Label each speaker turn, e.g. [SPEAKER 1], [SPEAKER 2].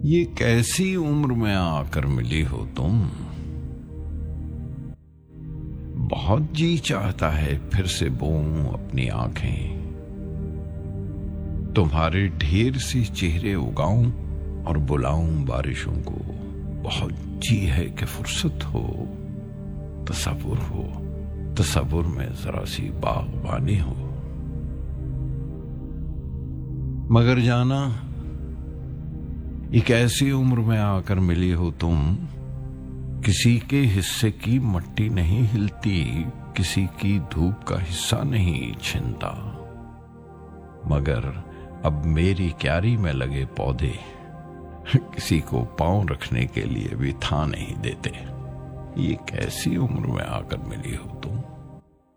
[SPEAKER 1] ये कैसी उम्र में आकर मिली हो तुम। बहुत जी चाहता है फिर से बोऊं अपनी आंखें, तुम्हारे ढेर से चेहरे उगाऊं और बुलाऊं बारिशों को। बहुत जी है कि फुर्सत हो, तसव्वुर में जरा सी बागबानी हो। मगर जाना एक ऐसी उम्र में आकर मिली हो तुम, किसी के हिस्से की मट्टी नहीं हिलती, किसी की धूप का हिस्सा नहीं छिनता। मगर अब मेरी क्यारी में लगे पौधे किसी को पांव रखने के लिए भी था नहीं देते। ये कैसी उम्र में आकर मिली हो तुम।